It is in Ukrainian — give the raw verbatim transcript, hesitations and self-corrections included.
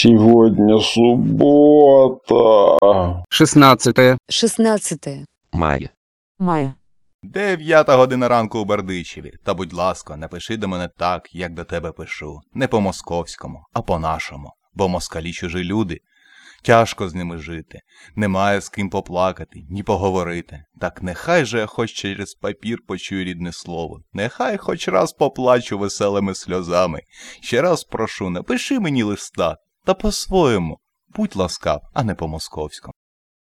Сегодня суббота. шістнадцяте шістнадцяте мая. мая. Дев'ята година ранку у Бердичеві. Та, будь ласка, напиши до мене так, як до тебе пишу. Не по-московському, а по-нашому. Бо москалі чужі люди. Тяжко з ними жити. Немає з ким поплакати, ні поговорити. Так нехай же я хоч через папір почую рідне слово. Нехай хоч раз поплачу веселими сльозами. Ще раз прошу, напиши мені листа. Та по-своєму. Будь ласкав, а не по-московському.